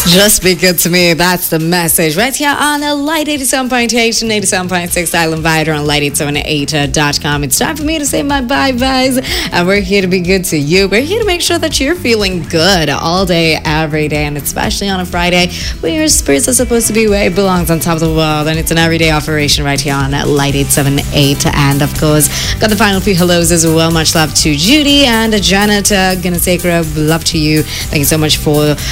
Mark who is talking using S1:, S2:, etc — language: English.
S1: Just be good to me. That's the message right here on the Light 87.8 and 87.6 Island Vider on light878.com. It's time for me to say my bye-byes. And we're here to be good to you. We're here to make sure that you're feeling good all day, every day, and especially on a Friday when your spirits are supposed to be where it belongs, on top of the world. And it's an everyday operation right here on Light 878. And of course, got the final few hellos as well. Much love to Judy and Janet. Gonna say love to you. Thank you so much for